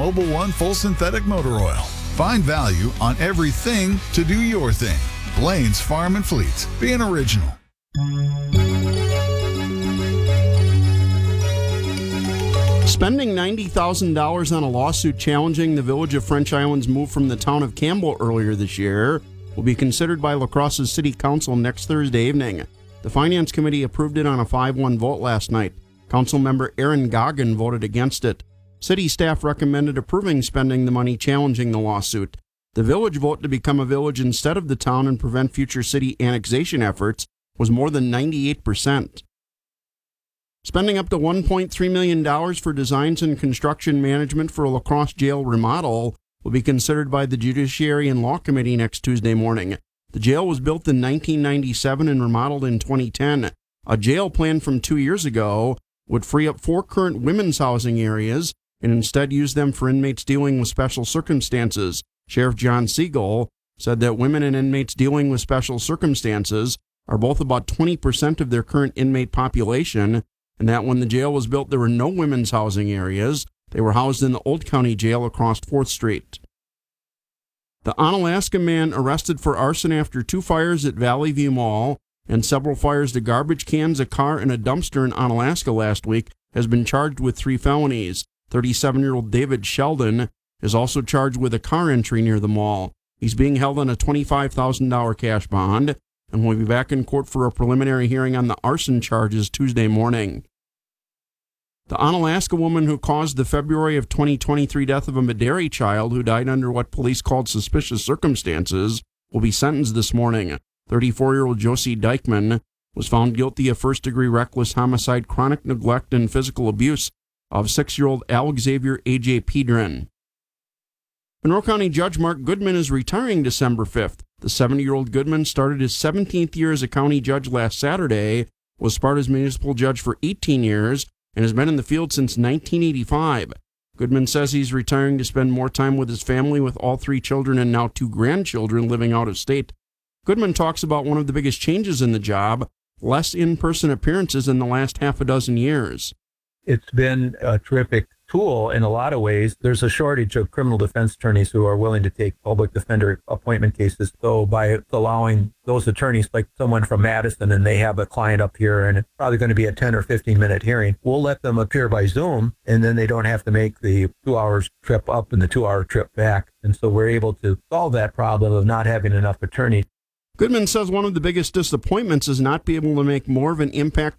Mobil 1 full synthetic motor oil. Find value on everything to do your thing. Blaine's Farm and Fleet. Be an original. Spending $90,000 on a lawsuit challenging the Village of French Island's move from the town of Campbell earlier this year will be considered by La Crosse's City Council next Thursday evening. The Finance Committee approved it on a 5-1 vote last night. Councilmember Aaron Goggin voted against it. City staff recommended approving spending the money challenging the lawsuit. The village vote to become a village instead of the town and prevent future city annexation efforts was more than 98%. Spending up to $1.3 million for designs and construction management for a La Crosse jail remodel will be considered by the Judiciary and Law Committee next Tuesday morning. The jail was built in 1997 and remodeled in 2010. A jail plan from 2 years ago would free up 4 current women's housing areas and instead use them for inmates dealing with special circumstances. Sheriff John Siegel said that women and inmates dealing with special circumstances are both about 20% of their current inmate population, and that when the jail was built, there were no women's housing areas. They were housed in the Old County Jail across 4th Street. The Onalaska man arrested for arson after 2 fires at Valley View Mall and several fires to garbage cans, a car, and a dumpster in Onalaska last week has been charged with 3 felonies. 37-year-old David Sheldon is also charged with a car entry near the mall. He's being held on a $25,000 cash bond and will be back in court for a preliminary hearing on the arson charges Tuesday morning. The Onalaska woman who caused the February of 2023 death of a Medairi child who died under what police called suspicious circumstances will be sentenced this morning. 34-year-old Josie Dykman was found guilty of first-degree reckless homicide, chronic neglect, and physical abuse of 6-year-old Al Xavier A.J. Pedron. Monroe County Judge Mark Goodman is retiring December 5th. The 70-year-old Goodman started his 17th year as a county judge last Saturday, was Sparta's municipal judge for 18 years, and has been in the field since 1985. Goodman says he's retiring to spend more time with his family, with all 3 children and now 2 grandchildren living out of state. Goodman talks about one of the biggest changes in the job, less in-person appearances in the last half a dozen years. It's been a terrific tool in a lot of ways. There's a shortage of criminal defense attorneys who are willing to take public defender appointment cases. So by allowing those attorneys, like someone from Madison, and they have a client up here and it's probably going to be a 10 or 15 minute hearing, we'll let them appear by Zoom, and then they don't have to make the 2 hours trip up and the 2 hour trip back. And so we're able to solve that problem of not having enough attorneys. Goodman says one of the biggest disappointments is not being able to make more of an impact